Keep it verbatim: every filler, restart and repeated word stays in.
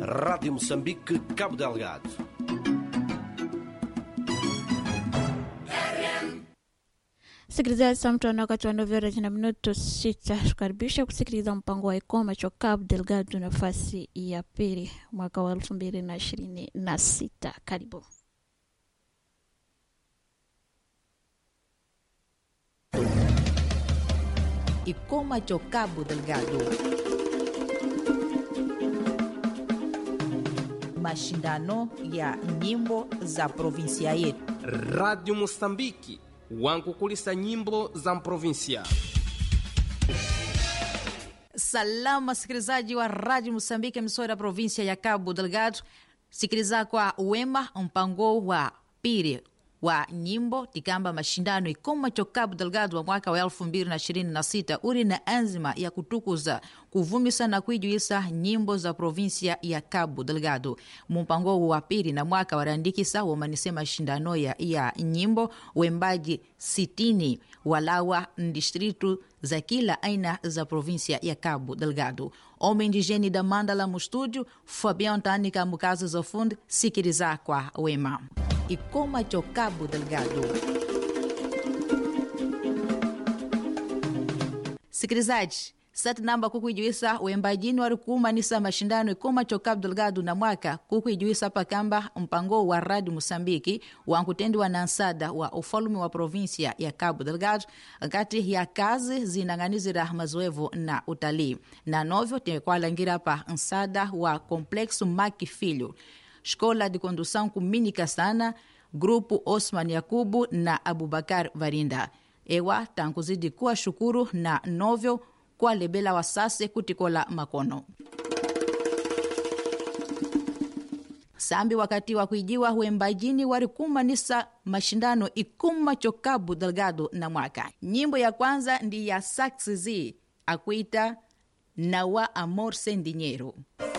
Rádio Moçambique, Cabo Delgado. Sikilizaji, saa mtu wakati wa nove horas na minuto sita, tukaribisha kusikiliza mpango wa Ikoma cha Cabo Delgado nafasi ya pili mwaka wa elfu mbili na ishirini na sita. Karibu. Ikoma cha Cabo Delgado. Mashindano ya nyimbo za provinsia yetu. Radio Moçambique wankukulisa nyimbo za provinsia. Salama sikilizaji wa Radio Moçambique, msora provinsia ya Cabo Delgado. Sikiliza kwa wema mpango wa pili wa nyimbo tikamba mashindano Ikoma cha Cabo Delgado wa mwaka wa elfu mbili na ishirini na sita uri na anzima ya kutukuza kuvumisa na kuijuisa nyimbo za provinsia ya Cabo Delgado. Mpango wa pili na mwaka warandikisa wamanise mashindano ya, ya nyimbo wembaji sitini walawa ndistritu za kila aina za provinsia ya Cabo Delgado. Homem indigene da Mandala mu estúdio, Fabião Tânica mukazo za fundo, sikiliza kwa wema. Ikoma cha Cabo Delgado. Sikilizaji, sati namba kukuijuisa wembajini wari kumanisa mashindano Ikoma cha Cabo Delgado na mwaka kukuijuisa pakamba mpango wa Radio Moçambique wankutendiwa na nsada wa ufalume wa provinsia ya Cabo Delgado kati ya kazi zinanganizira mazoevu na utalii na novyo tekwalangira pa nsada wa Complexo Maki Filho, Escola de Condução Kuminika Sana, Grupo Osman Yakubu na Abubakar Varinda. Ewa tankuzidi kuwa shukuru na novyo kwa lebela wasase kutikola makono. Sambi wakati wa kuijiwa huembajini wari kumanisa mashindano Ikoma cha Cabo Delgado na mwaka. Nyimbo ya kwanza ndi ya Saxizi akuita Nawa Amor Sem Dinheiro.